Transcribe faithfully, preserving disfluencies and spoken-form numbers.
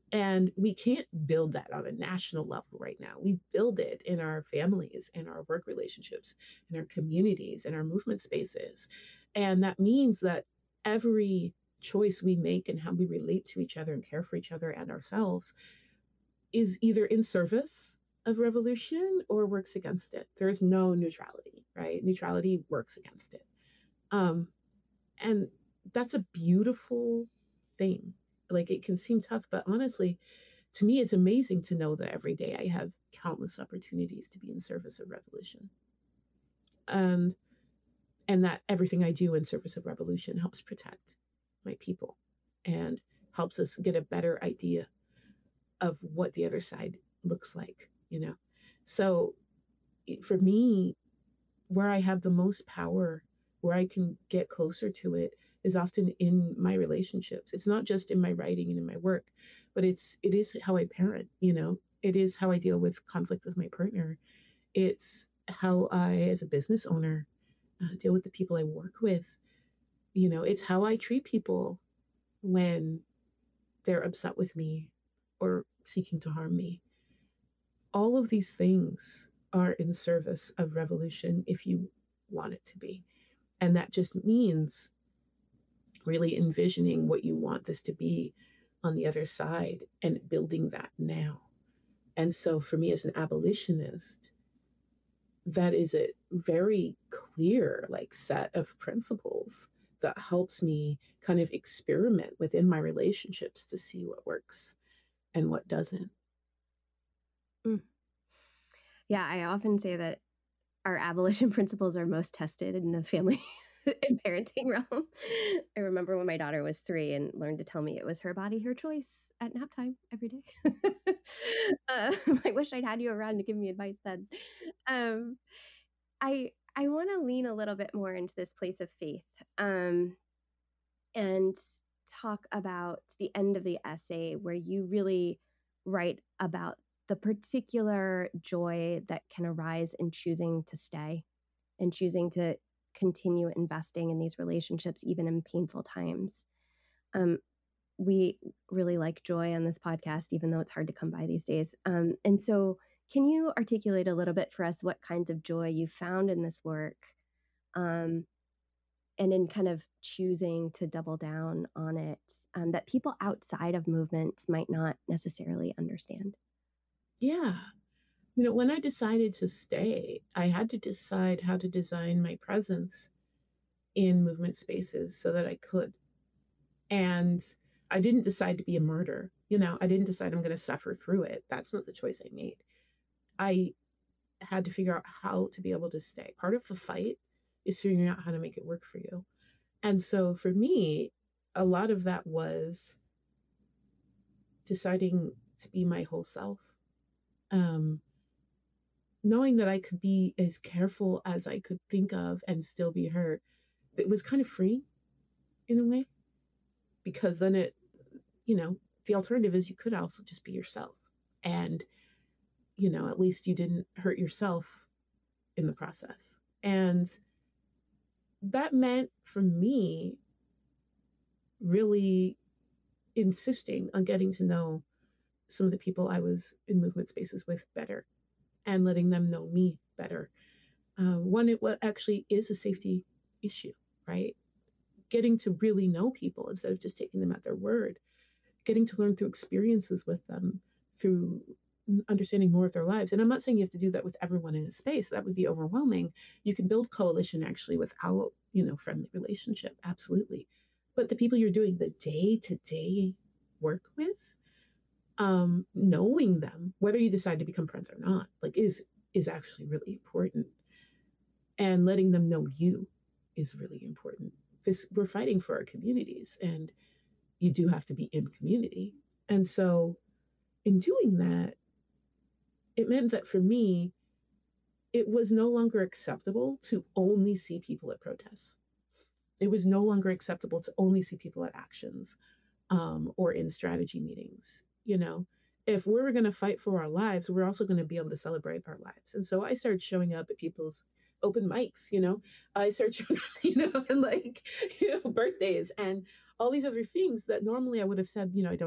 And we can't build that on a national level right now. We build it in our families, in our work relationships, in our communities, in our movement spaces. And that means that every choice we make and how we relate to each other and care for each other and ourselves is either in service of revolution or works against it. There is no neutrality, right? Neutrality works against it. Um, and that's a beautiful thing. Like it can seem tough, but honestly, to me, it's amazing to know that every day I have countless opportunities to be in service of revolution. And and that everything I do in service of revolution helps protect my people and helps us get a better idea of what the other side looks like, you know. So for me, where I have the most power, where I can get closer to it is often in my relationships. It's not just in my writing and in my work, but it's it is how I parent, you know. It is how I deal with conflict with my partner. It's how I, as a business owner, uh, deal with the people I work with. You know, it's how I treat people when they're upset with me or seeking to harm me. All of these things are in service of revolution if you want it to be. And that just means really envisioning what you want this to be on the other side and building that now. And so for me as an abolitionist, that is a very clear like set of principles that helps me kind of experiment within my relationships to see what works and what doesn't. Mm. Yeah, I often say that our abolition principles are most tested in the family and parenting realm. I remember when my daughter was three and learned to tell me it was her body, her choice at nap time every day. uh, I wish I'd had you around to give me advice then. Um, I I want to lean a little bit more into this place of faith, um, and talk about the end of the essay where you really write about the particular joy that can arise in choosing to stay and choosing to continue investing in these relationships, even in painful times. Um, we really like joy on this podcast, even though it's hard to come by these days. Um, and so, can you articulate a little bit for us what kinds of joy you found in this work, um, and in kind of choosing to double down on it, um, that people outside of movements might not necessarily understand? Yeah. You know, when I decided to stay, I had to decide how to design my presence in movement spaces so that I could. And I didn't decide to be a martyr. You know, I didn't decide I'm going to suffer through it. That's not the choice I made. I had to figure out how to be able to stay. Part of the fight is figuring out how to make it work for you. And so for me, a lot of that was deciding to be my whole self. Um, Knowing that I could be as careful as I could think of and still be hurt, it was kind of free in a way, because then it, you know, the alternative is you could also just be yourself. And, you know, at least you didn't hurt yourself in the process. And that meant for me really insisting on getting to know some of the people I was in movement spaces with better and letting them know me better. Uh, one, it actually is a safety issue, right? Getting to really know people instead of just taking them at their word, getting to learn through experiences with them, through understanding more of their lives. And I'm not saying you have to do that with everyone in a space. That would be overwhelming. You can build coalition actually without, you know, friendly relationship. Absolutely. But the people you're doing the day to day work with, um, knowing them, whether you decide to become friends or not, like is is actually really important. And letting them know you is really important. This we're fighting for our communities, and you do have to be in community. And so in doing that, it meant that for me, it was no longer acceptable to only see people at protests. It was no longer acceptable to only see people at actions, um, or in strategy meetings. You know, if we were going to fight for our lives, we're also going to be able to celebrate our lives. And so I started showing up at people's open mics. You know, I started showing up, you know, and like, you know, birthdays and all these other things that normally I would have said, you know, I don't